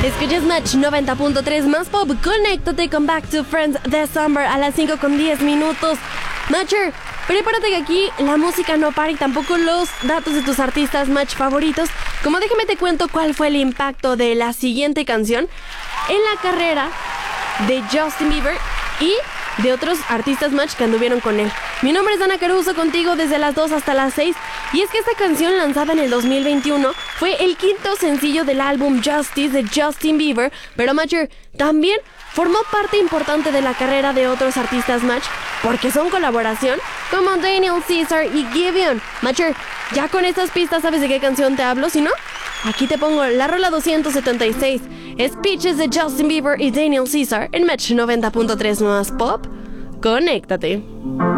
Escuchas Match 90.3 más pop. Conéctate con Back to Friends de Summer a las 5:10. Matcher, prepárate que aquí la música no para y tampoco los datos de tus artistas Match favoritos. Como déjame te cuento cuál fue el impacto de la siguiente canción en la carrera de Justin Bieber y de otros artistas Match que anduvieron con él. Mi nombre es Dana Caruso, contigo desde las 2 hasta las 6. Y es que esta canción, lanzada en el 2021, fue el quinto sencillo del álbum Justice de Justin Bieber, pero Matcher también formó parte importante de la carrera de otros artistas Match, porque son colaboración como Daniel Caesar y Giveon. Matcher, ya con estas pistas sabes de qué canción te hablo, si no, aquí te pongo la rola 276. Speeches de Justin Bieber y Daniel Caesar en Match 90.3 más pop. Conéctate.